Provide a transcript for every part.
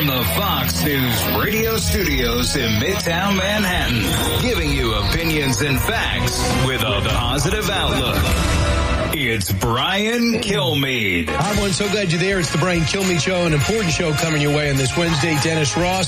from the Fox News radio studios in Midtown Manhattan, giving you opinions and facts with a positive outlook. It's Brian Kilmeade. Hi, everyone. So glad you're there. It's the Brian Kilmeade Show, an important show coming your way on this Wednesday. Dennis Ross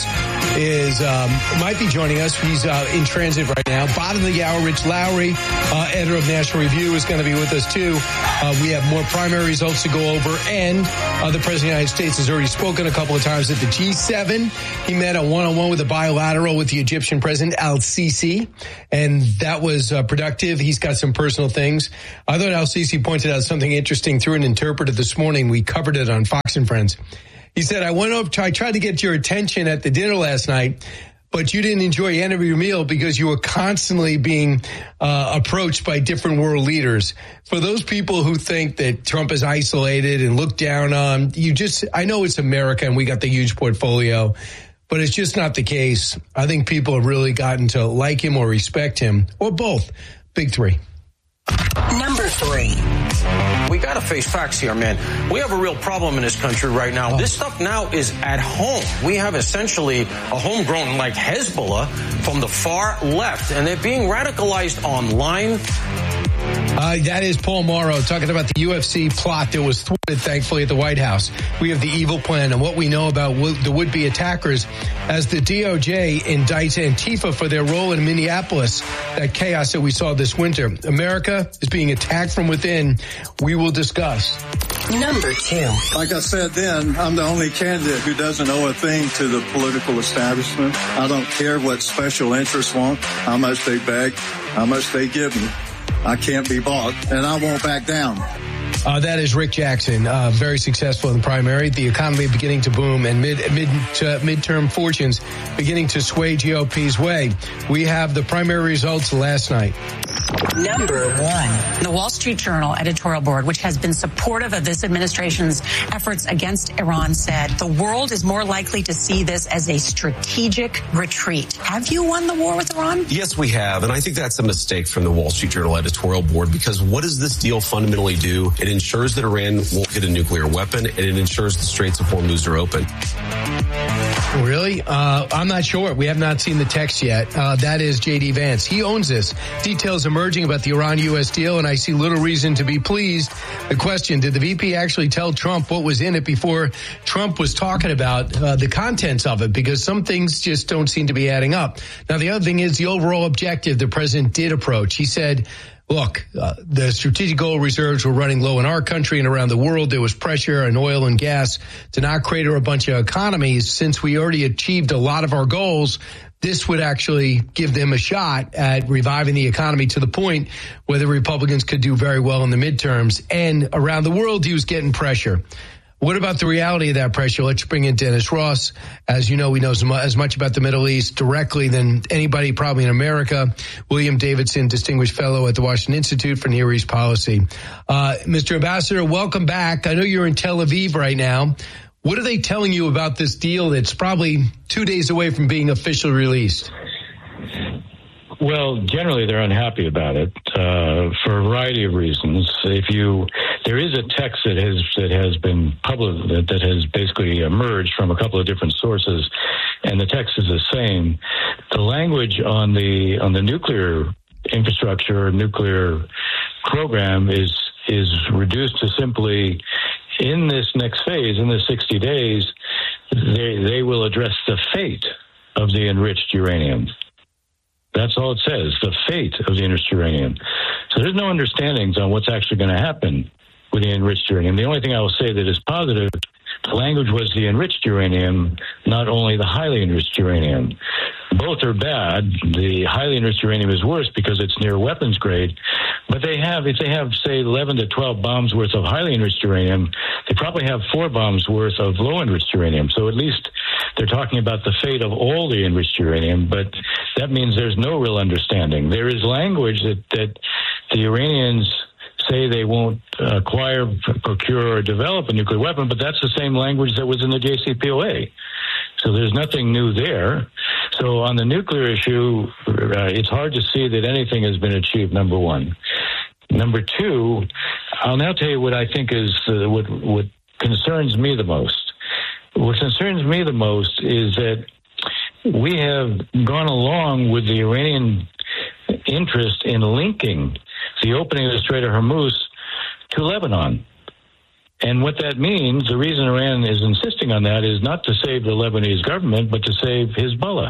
might be joining us. He's in transit right now. Bottom of the hour, Rich Lowry, editor of National Review, is going to be with us, too. We have more primary results to go over, and the President of the United States has already spoken a couple of times at the G7. He met a one-on-one with a bilateral with the Egyptian President Al-Sisi, and that was productive. He's got some personal things. I thought Al-Sisi pointed out something interesting through an interpreter this morning. We covered it on Fox and Friends. He said, I tried to get your attention at the dinner last night, but you didn't enjoy any of your meal because you were constantly being approached by different world leaders. For those people who think that Trump is isolated and looked down on, I know it's America and we got the huge portfolio, but it's just not the case. I think people have really gotten to like him or respect him, or both. Big three. Number 3. We got to face facts here, man. We have a real problem in this country right now. This stuff now is at home. We have essentially a homegrown like Hezbollah from the far left, and they're being radicalized online. That is Paul Morrow talking about the UFC plot that was thwarted, thankfully, at the White House. We have the evil plan and what we know about the would-be attackers as the DOJ indicts Antifa for their role in Minneapolis, that chaos that we saw this winter. America is being attacked from within. We will discuss. Number 2. Like I said then, I'm the only candidate who doesn't owe a thing to the political establishment. I don't care what special interests want, how much they beg, how much they give me. I can't be bought, and I won't back down. That is Rick Jackson, very successful in the primary. The economy beginning to boom and midterm fortunes beginning to sway GOP's way. We have the primary results last night. Number 1. The Wall Street Journal editorial board, which has been supportive of this administration's efforts against Iran, said the world is more likely to see this as a strategic retreat. Have you won the war with Iran? Yes, we have. And I think that's a mistake from the Wall Street Journal editorial board, because what does this deal fundamentally do? It ensures that Iran won't get a nuclear weapon, and it ensures the Straits of Hormuz are open. Really? I'm not sure. We have not seen the text yet. That is J.D. Vance. He owns this. Details emerging about the Iran-U.S. deal, and I see little reason to be pleased. The question, did the VP actually tell Trump what was in it before Trump was talking about the contents of it? Because some things just don't seem to be adding up. Now, the other thing is the overall objective the president did approach. He said, look, the strategic gold reserves were running low in our country and around the world. There was pressure on oil and gas to not crater a bunch of economies. Since we already achieved a lot of our goals, this would actually give them a shot at reviving the economy to the point where the Republicans could do very well in the midterms. And around the world, he was getting pressure. What about the reality of that pressure? Let's bring in Dennis Ross. As you know, he knows as much about the Middle East directly than anybody probably in America. William Davidson, Distinguished Fellow at the Washington Institute for Near East Policy. Mr. Ambassador, welcome back. I know you're in Tel Aviv right now. What are they telling you about this deal that's probably 2 days away from being officially released? Well, generally they're unhappy about it for a variety of reasons. There is a text that has been published that has basically emerged from a couple of different sources, and the text is the same. The language on the nuclear infrastructure, nuclear program is reduced to simply, in this next phase, in the 60 days, they will address the fate of the enriched uranium. That's all it says, the fate of the enriched uranium. So there's no understandings on what's actually going to happen with the enriched uranium. The only thing I will say that is positive, the language was the enriched uranium, not only the highly enriched uranium. Both are bad. The highly enriched uranium is worse because it's near weapons grade. But if they have, say, 11 to 12 bombs worth of highly enriched uranium, they probably have 4 bombs worth of low enriched uranium. So at least they're talking about the fate of all the enriched uranium, but that means there's no real understanding. There is language that the Iranians say they won't acquire, procure, or develop a nuclear weapon, but that's the same language that was in the JCPOA. So there's nothing new there. So on the nuclear issue, it's hard to see that anything has been achieved, number one. Number two, I'll now tell you what I think is what concerns me the most. what concerns me the most is that we have gone along with the Iranian interest in linking the opening of the Strait of Hormuz to Lebanon. And what that means, the reason Iran is insisting on that is not to save the Lebanese government, but to save Hezbollah.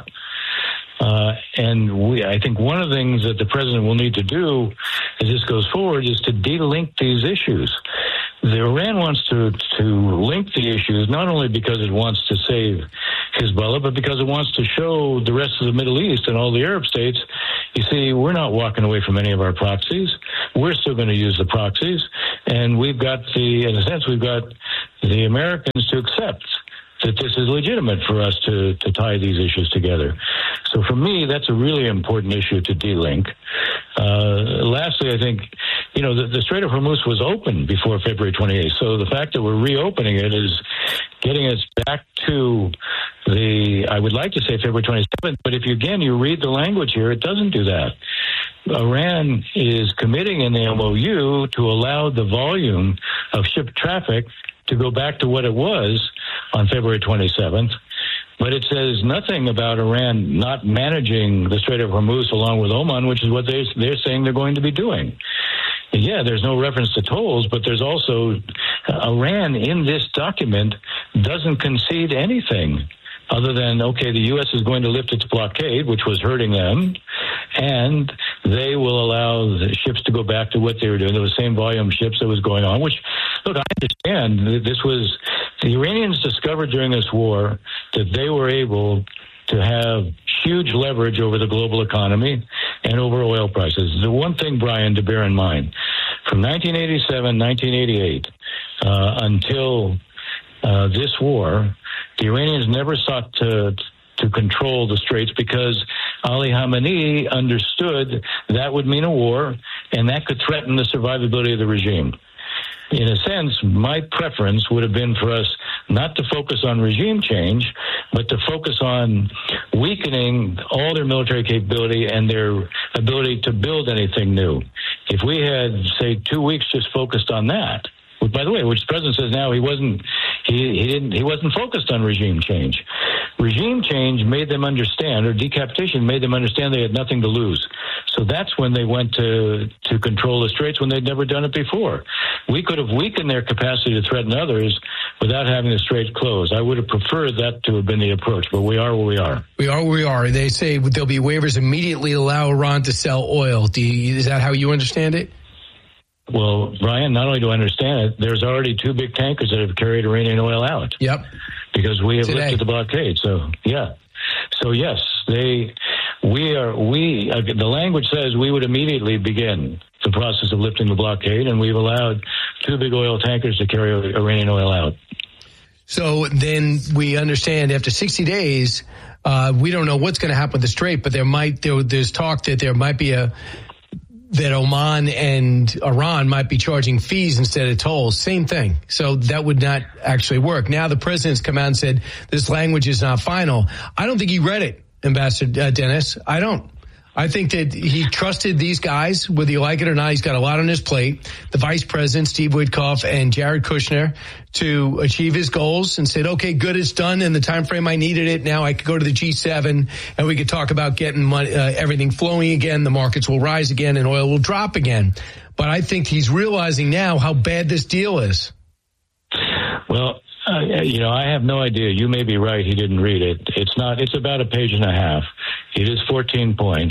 I think one of the things that the president will need to do as this goes forward is to de-link these issues. Iran wants to link the issues not only because it wants to save Hezbollah, but because it wants to show the rest of the Middle East and all the Arab states, you see, we're not walking away from any of our proxies. We're still going to use the proxies. And we've got we've got the Americans to accept that this is legitimate for us to tie these issues together. So for me, that's a really important issue to de-link. Lastly, I think, the Strait of Hormuz was open before February 28th. So the fact that we're reopening it is getting us back to I would like to say February 27th, but if you read the language here, it doesn't do that. Iran is committing in the MOU to allow the volume of ship traffic to go back to what it was on February 27th. But it says nothing about Iran not managing the Strait of Hormuz along with Oman, which is what they're saying they're going to be doing. And yeah, there's no reference to tolls, but there's also Iran in this document doesn't concede anything other than, okay, the U.S. is going to lift its blockade, which was hurting them, and they will allow the ships to go back to what they were doing. There was the same volume of ships that was going on, which, look, I understand the Iranians discovered during this war that they were able to have huge leverage over the global economy and over oil prices. The one thing, Brian, to bear in mind, from 1987, 1988, until this war, the Iranians never sought to control the straits because Ali Khamenei understood that would mean a war and that could threaten the survivability of the regime. In a sense, my preference would have been for us not to focus on regime change, but to focus on weakening all their military capability and their ability to build anything new. If we had, say, 2 weeks just focused on that, by the way, which the president says now he wasn't focused on regime change. Regime change made them understand, or decapitation made them understand they had nothing to lose. So that's when they went to control the straits when they'd never done it before. We could have weakened their capacity to threaten others without having the straits closed. I would have preferred that to have been the approach, but we are where we are. We are where we are. They say there'll be waivers immediately to allow Iran to sell oil. Is that how you understand it? Well, Brian, not only do I understand it, there's already 2 big tankers that have carried Iranian oil out. Yep. Because we have lifted the blockade. So, yeah. So, yes, the language says we would immediately begin the process of lifting the blockade, and we've allowed 2 big oil tankers to carry Iranian oil out. So then we understand after 60 days, we don't know what's going to happen with the Strait, but there's talk that there might be that Oman and Iran might be charging fees instead of tolls. Same thing. So that would not actually work. Now the president's come out and said this language is not final. I don't think he read it, Ambassador Dennis. I don't. I think that he trusted these guys, whether you like it or not. He's got a lot on his plate. The vice president, Steve Witkoff, and Jared Kushner, to achieve his goals, and said, okay, good, it's done in the time frame I needed it. Now I could go to the G7 and we could talk about getting money, everything flowing again. The markets will rise again and oil will drop again. But I think he's realizing now how bad this deal is. Well, I have no idea. You may be right. He didn't read it. It's about a page and a half. It is 14 points.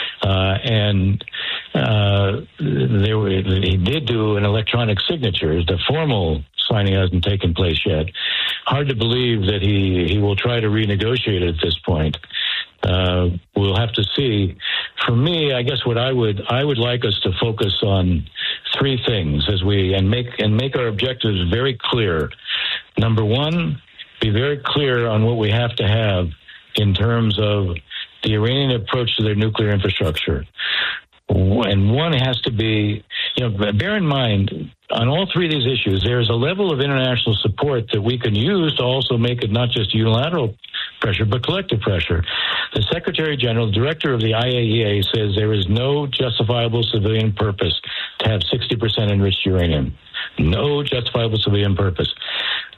He did do an electronic signature. The formal signing hasn't taken place yet. Hard to believe that he will try to renegotiate it at this point. We'll have to see. For me, I guess what I would like us to focus on 3 things make our objectives very clear. Number 1, be very clear on what we have to have in terms of the Iranian approach to their nuclear infrastructure. And one has to be, bear in mind, on all 3 of these issues, there's a level of international support that we can use to also make it not just unilateral pressure, but collective pressure. The Secretary General, the director of the IAEA, says there is no justifiable civilian purpose to have 60% enriched uranium. No justifiable civilian purpose.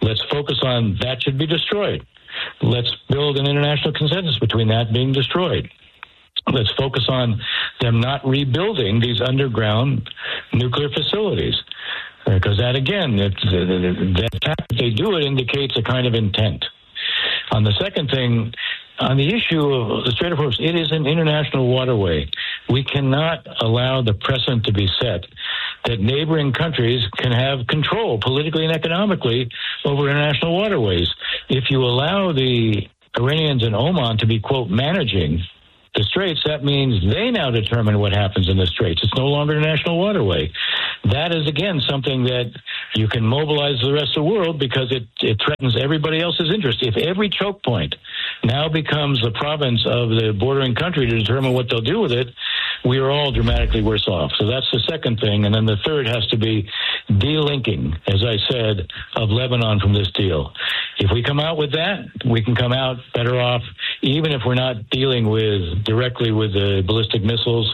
Let's focus on that should be destroyed. Let's build an international consensus between that being destroyed. Let's focus on them not rebuilding these underground nuclear facilities. Because that, again, the fact that they do it indicates a kind of intent. On the second thing, on the issue of the Strait of Hormuz, it is an international waterway. We cannot allow the precedent to be set that neighboring countries can have control politically and economically over international waterways. If you allow the Iranians and Oman to be, quote, managing the Straits, that means they now determine what happens in the Straits. It's no longer a national waterway. That is, again, something that you can mobilize the rest of the world because it threatens everybody else's interest. If every choke point now becomes the province of the bordering country to determine what they'll do with it, we are all dramatically worse off. So that's the second thing. And then the third has to be delinking, as I said, of Lebanon from this deal. If we come out with that, we can come out better off, even if we're not dealing directly with the ballistic missiles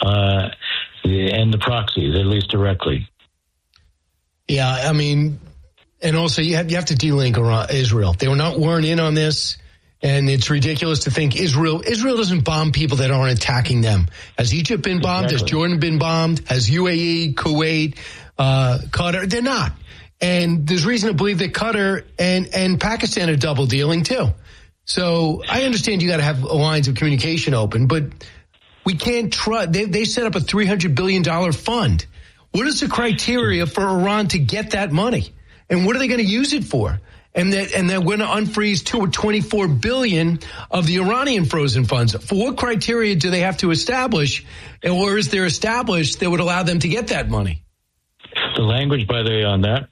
and the proxies, at least directly. Yeah, I mean, and also you have to delink Israel. They weren't in on this, and it's ridiculous to think Israel doesn't bomb people that aren't attacking them. Has Egypt been bombed? Exactly. Has Jordan been bombed? Has UAE, Kuwait, Qatar? They're not. And there's reason to believe that Qatar and Pakistan are double dealing too. So I understand you got to have lines of communication open, but we can't trust. They set up a $300 billion fund. What is the criteria for Iran to get that money? And what are they going to use it for? And they're going to unfreeze $24 billion of the Iranian frozen funds. For what criteria do they have to establish, or is there established that would allow them to get that money? The language, by the way, on that,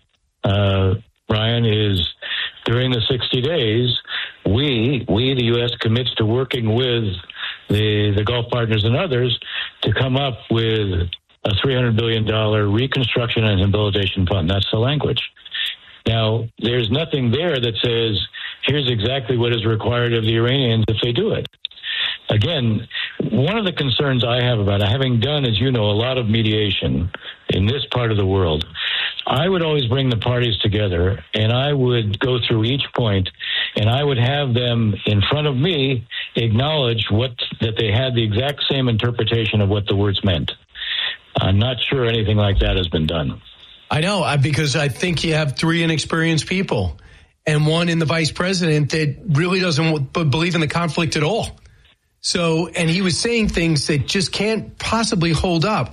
Brian, is during the 60 days, we, the U.S., commits to working with the Gulf partners and others to come up with a $300 billion reconstruction and rehabilitation fund. That's the language. Now, there's nothing there that says, here's exactly what is required of the Iranians if they do it. Again, one of the concerns I have about it, having done, as you know, a lot of mediation in this part of the world, I would always bring the parties together, and I would go through each point, and I would have them in front of me acknowledge that they had the exact same interpretation of what the words meant. I'm not sure anything like that has been done. I know, because I think you have three inexperienced people and one in the vice president that really doesn't believe in the conflict at all. So, and he was saying things that just can't possibly hold up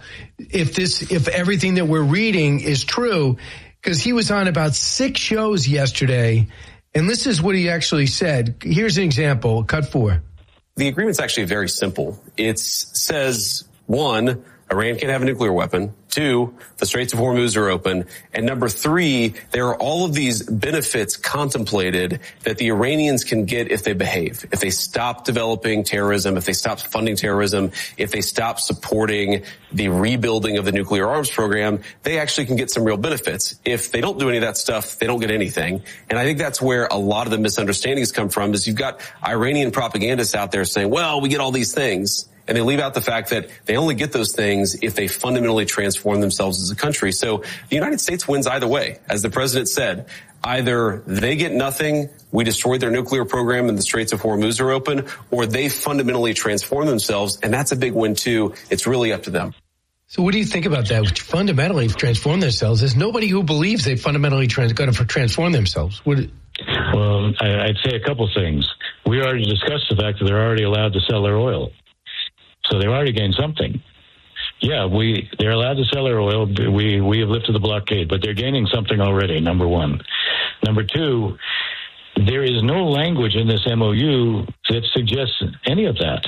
if everything that we're reading is true, because he was on about 6 shows yesterday, and this is what he actually said. Here's an example, cut 4. The agreement's actually very simple. It says, 1, Iran can't have a nuclear weapon. 2, the Straits of Hormuz are open. And number 3, there are all of these benefits contemplated that the Iranians can get if they behave, if they stop developing terrorism, if they stop funding terrorism, if they stop supporting the rebuilding of the nuclear arms program, they actually can get some real benefits. If they don't do any of that stuff, they don't get anything. And I think that's where a lot of the misunderstandings come from, is you've got Iranian propagandists out there saying, well, we get all these things. And they leave out the fact that they only get those things if they fundamentally transform themselves as a country. So the United States wins either way. As the president said, either they get nothing, we destroy their nuclear program and the Straits of Hormuz are open, or they fundamentally transform themselves. And that's a big win, too. It's really up to them. So what do you think about that? Fundamentally transform themselves. There's nobody who believes they fundamentally going to transform themselves. Well, I'd say a couple things. We already discussed the fact that they're already allowed to sell their oil. So they've already gained something. Yeah, they're allowed to sell their oil. We have lifted the blockade, but they're gaining something already, number one. Number 2, there is no language in this MOU that suggests any of that.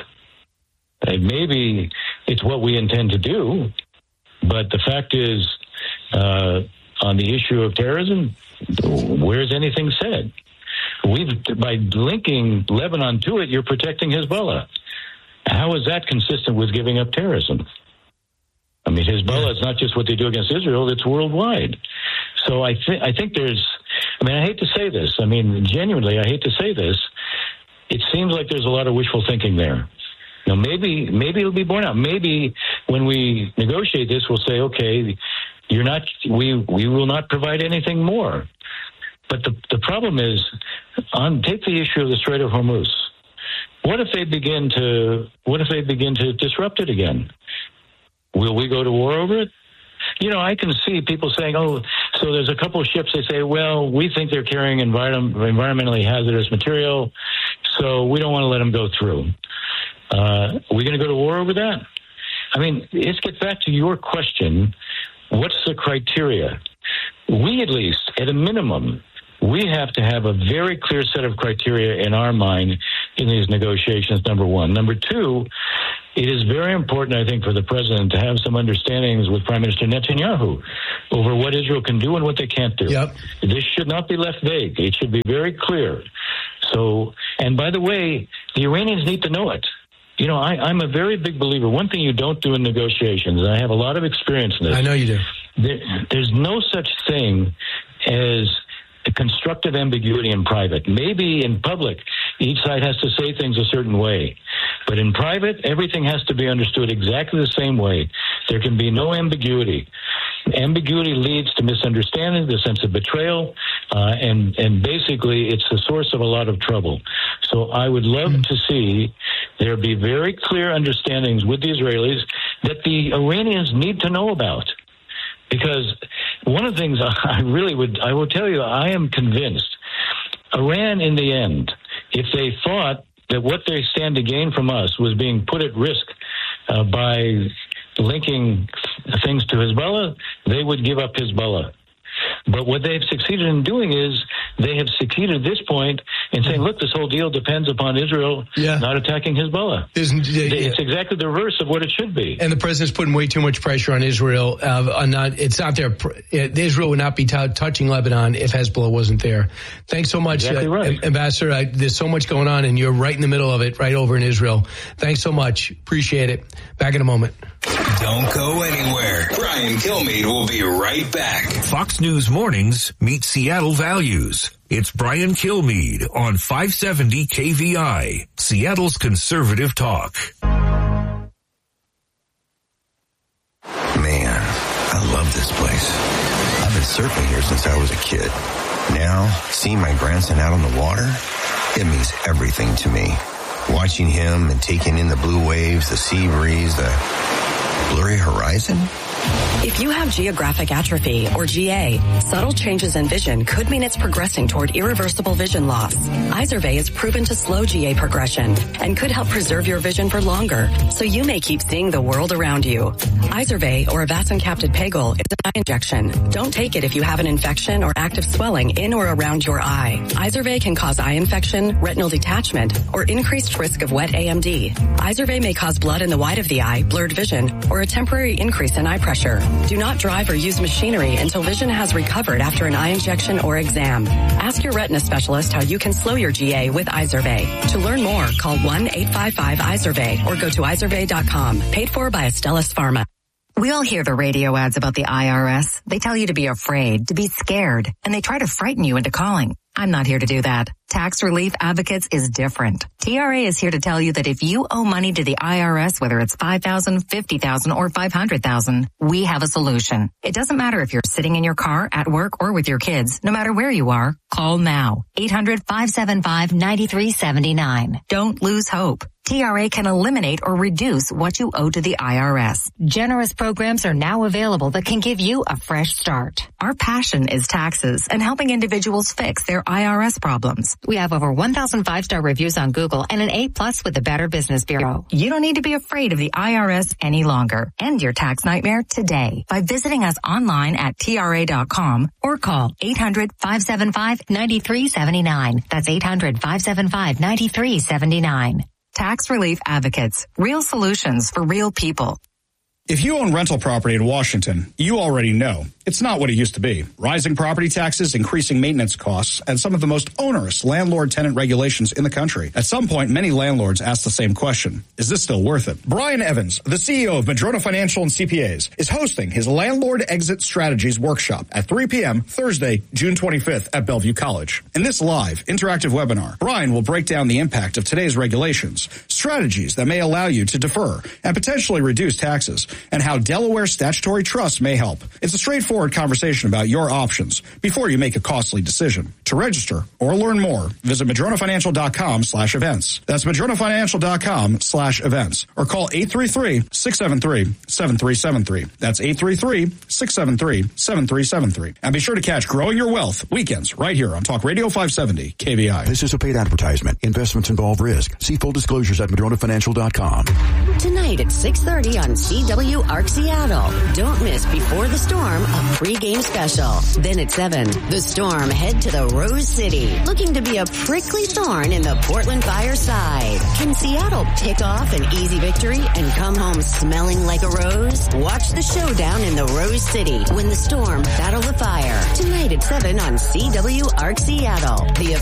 Maybe it's what we intend to do, but the fact is, on the issue of terrorism, where's anything said? By linking Lebanon to it, you're protecting Hezbollah. How is that consistent with giving up terrorism? I mean, Hezbollah is not just what they do against Israel, it's worldwide. So I think there's, I hate to say this. Genuinely, I hate to say this. It seems like there's a lot of wishful thinking there. Now, maybe it'll be borne out. Maybe when we negotiate this, we'll say, okay, we will not provide anything more. But the problem is, take the issue of the Strait of Hormuz. What if they begin to disrupt it again? Will we go to war over it? You know, I can see people saying, oh, so there's a couple of ships, they say, well, we think they're carrying environmentally hazardous material, so we don't want to let them go through. Are we going to go to war over that? I mean, let's get back to your question. What's the criteria? We, at least, at a minimum, we have to have a very clear set of criteria in our mind in these negotiations, number one. Number two, it is very important, I think, for the president to have some understandings with Prime Minister Netanyahu over what Israel can do and what they can't do. Yep. This should not be left vague. It should be very clear. So, and by the way, the Iranians need to know it. You know, I'm a very big believer. One thing you don't do in negotiations, and I have a lot of experience in this. I know you do. There's no such thing as a constructive ambiguity in private. Maybe in public, each side has to say things a certain way. But in private, everything has to be understood exactly the same way. There can be no ambiguity. Ambiguity leads to misunderstanding, the sense of betrayal, and basically it's the source of a lot of trouble. So I would love to see there be very clear understandings with the Israelis that the Iranians need to know about. Because one of the things I will tell you, I am convinced Iran in the end, if they thought that what they stand to gain from us was being put at risk by linking things to Hezbollah, they would give up Hezbollah. But what they've succeeded in doing is they have succeeded at this point in saying, look, this whole deal depends upon Israel not attacking Hezbollah. It's exactly the reverse of what it should be. And the president's putting way too much pressure on Israel. It's not there. Israel would not be touching Lebanon if Hezbollah wasn't there. Thanks so much, exactly right. Ambassador. There's so much going on, and you're right in the middle of it, right over in Israel. Thanks so much. Appreciate it. Back in a moment. Don't go anywhere. Brian Kilmeade will be right back. Fox News Mornings meet Seattle values. It's Brian Kilmeade on 570 KVI, Seattle's conservative talk. Man, I love this place. I've been surfing here since I was a kid. Now, seeing my grandson out on the water, it means everything to me. Watching him and taking in the blue waves, the sea breeze, the blurry horizon. If you have geographic atrophy, or GA, subtle changes in vision could mean it's progressing toward irreversible vision loss. Izervay is proven to slow GA progression and could help preserve your vision for longer, so you may keep seeing the world around you. Izervay, or avacincaptad pegol, is an eye injection. Don't take it if you have an infection or active swelling in or around your eye. Izervay can cause eye infection, retinal detachment, or increased risk of wet AMD. Izervay may cause blood in the white of the eye, blurred vision, or a temporary increase in eye pressure. Do not drive or use machinery until vision has recovered after an eye injection or exam. Ask your retina specialist how you can slow your GA with Izervay. To learn more, call 1-855-IZERVAY or go to izervay.com. Paid for by Astellas Pharma. We all hear the radio ads about the IRS. They tell you to be afraid, to be scared, and they try to frighten you into calling. I'm not here to do that. Tax Relief Advocates is different. TRA is here to tell you that if you owe money to the IRS, whether it's $5,000, $50,000, or $500,000, we have a solution. It doesn't matter if you're sitting in your car, at work, or with your kids. No matter where you are, call now. 800-575-9379. Don't lose hope. TRA can eliminate or reduce what you owe to the IRS. Generous programs are now available that can give you a fresh start. Our passion is taxes and helping individuals fix their IRS problems. We have over 1,000 5-star reviews on Google and an A+ with the Better Business Bureau. You don't need to be afraid of the IRS any longer. End your tax nightmare today by visiting us online at TRA.com or call 800-575-9379. That's 800-575-9379. Tax Relief Advocates. Real solutions for real people. If you own rental property in Washington, you already know it's not what it used to be. Rising property taxes, increasing maintenance costs, and some of the most onerous landlord-tenant regulations in the country. At some point, many landlords ask the same question. Is this still worth it? Brian Evans, the CEO of Madrona Financial and CPAs, is hosting his Landlord Exit Strategies Workshop at 3 p.m. Thursday, June 25th at Bellevue College. In this live, interactive webinar, Brian will break down the impact of today's regulations, strategies that may allow you to defer and potentially reduce taxes, and how Delaware statutory trusts may help. It's a straightforward conversation about your options before you make a costly decision. To register or learn more, visit madronafinancial.com/events. That's madronafinancial.com/events, or call 833-673-7373. That's 833-673-7373. And be sure to catch Growing Your Wealth weekends right here on Talk Radio 570 KVI. This is a paid advertisement. Investments involve risk. See full disclosures at madronafinancial.com. Tonight at 6:30 on CW Arc Seattle. Don't miss Before the Storm, a pregame special. Then at 7, the Storm head to the Rose City, looking to be a prickly thorn in the Portland Fire side. Can Seattle pick off an easy victory and come home smelling like a rose? Watch the showdown in the Rose City when the Storm battle the fire. Tonight at 7 on CW Arc Seattle. The